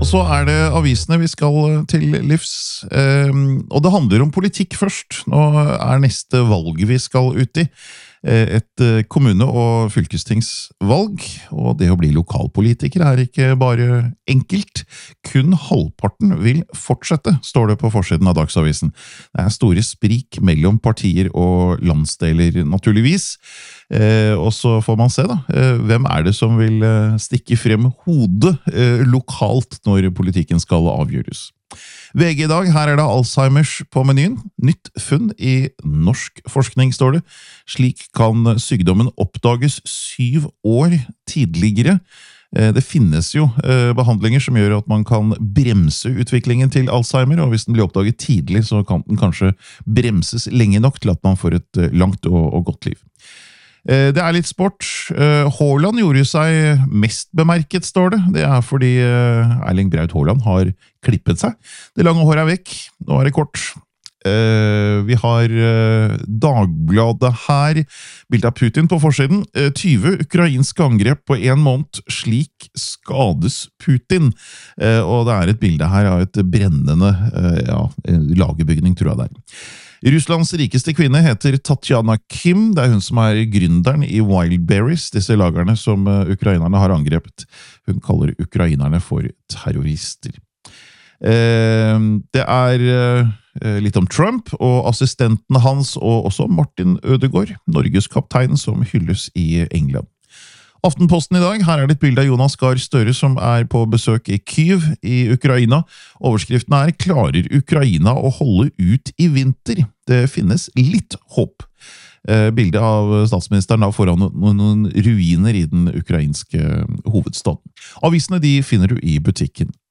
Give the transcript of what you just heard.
Og så det avisene vi skal til livs, og det handler om politikk først. Nå neste valg vi skal ut i, et kommune- og fylkestingsvalg, og det å bli lokalpolitiker ikke bare enkelt. Kun halvparten vil fortsette, står det på forsiden av Dagsavisen. Det store sprik mellom partier og landsdeler, naturligvis. Og så får man se da, hvem det som vil stikke frem hodet lokalt når politikken skal avgjøres. VG i dag, her det Alzheimers på menyen. Nytt funn i norsk forskning, står det. Slik kan sykdommen oppdages 7 år tidligere. Det finnes jo behandlinger som gjør at man kan bremse utviklingen til Alzheimer, og hvis den blir oppdaget tidlig, så kan den kanskje bremses lenge nok til at man får et langt og godt liv. Det litt sport. Haaland gjorde seg mest bemerket, står det. Det fordi Erling Braut Haaland har klippet seg. Det lange håret vekk. Nå det kort. Vi har Dagbladet her. Bildet av Putin på forsiden. 20 ukrainske angrep på 1 måned. Slik skades Putin. Og det et bilde her av et brennende lagerbygning, tror jeg det Russlands rikeste kvinne heter Tatjana Kim. Det hun som gründeren i Wildberries, disse lagerne som ukrainerne har angrepet. Hun kaller ukrainerne for terrorister. Det litt om Trump og assistenten hans, og også Martin Ødegaard, Norges kaptein, som hylles i England. Aftenposten i dag, her det et bilde av Jonas Gahr Støre som på besøk i Kyiv i Ukraina. Overskriften klarer Ukraina å holde ut i vinter? Det finnes litt håp. Bildet av statsministeren da foran noen ruiner i den ukrainske hovedstaden. Avisene de finner du i butikken